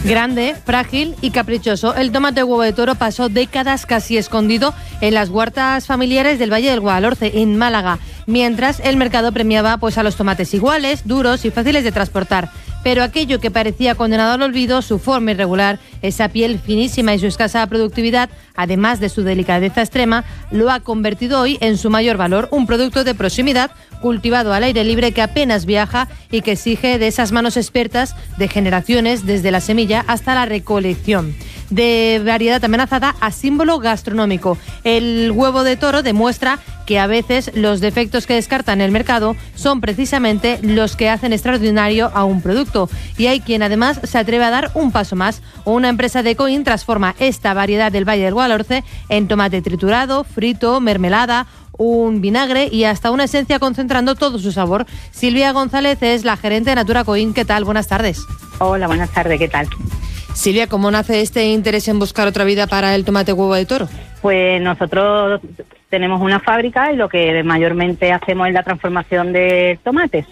Grande, frágil y caprichoso, el tomate huevo de toro pasó décadas casi escondido en las huertas familiares del Valle del Guadalhorce, en Málaga, mientras el mercado premiaba pues a los tomates iguales, duros y fáciles de transportar. Pero aquello que parecía condenado al olvido, su forma irregular, esa piel finísima y su escasa productividad, además de su delicadeza extrema, lo ha convertido hoy en su mayor valor, un producto de proximidad cultivado al aire libre que apenas viaja y que exige de esas manos expertas de generaciones desde la semilla hasta la recolección. De variedad amenazada a símbolo gastronómico, el huevo de toro demuestra que a veces los defectos que descartan el mercado son precisamente los que hacen extraordinario a un producto. Y hay quien además se atreve a dar un paso más. Una empresa de Coín transforma esta variedad del Valle del Guadalhorce en tomate triturado, frito, mermelada, un vinagre y hasta una esencia, concentrando todo su sabor. Silvia González es la gerente de Natura Coín. ¿Qué tal? Buenas tardes. Hola, buenas tardes. ¿Qué tal? Silvia, ¿cómo nace este interés en buscar otra vida para el tomate huevo de toro? Pues nosotros tenemos una fábrica y lo que mayormente hacemos es la transformación de tomates.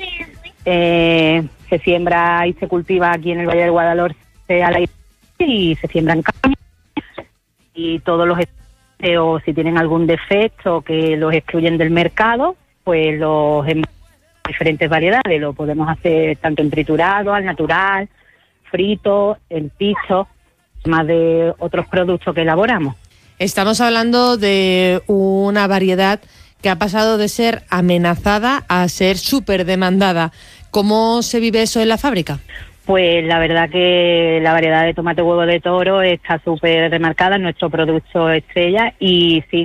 Se siembra y se cultiva aquí en el Valle del Guadalhorce al aire y se siembra en caña. Y todos los o si tienen algún defecto que los excluyen del mercado, pues los diferentes variedades. Lo podemos hacer tanto en triturado, al natural, frito, en piso, más de otros productos que elaboramos. Estamos hablando de una variedad que ha pasado de ser amenazada a ser súper demandada. ¿Cómo se vive eso en la fábrica? Pues la verdad que la variedad de tomate huevo de toro está súper remarcada, en nuestro producto estrella, y sí,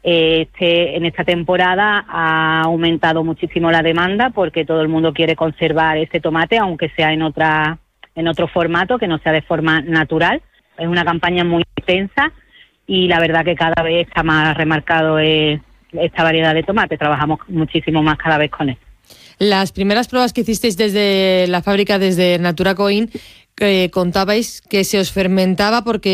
en esta temporada ha aumentado muchísimo la demanda porque todo el mundo quiere conservar este tomate, aunque sea en otro formato, que no sea de forma natural. Es una campaña muy intensa y la verdad que cada vez está más remarcado esta variedad de tomate. Trabajamos muchísimo más cada vez con él. Las primeras pruebas que hicisteis desde la fábrica, desde Natura Coín, contabais que se os fermentaba porque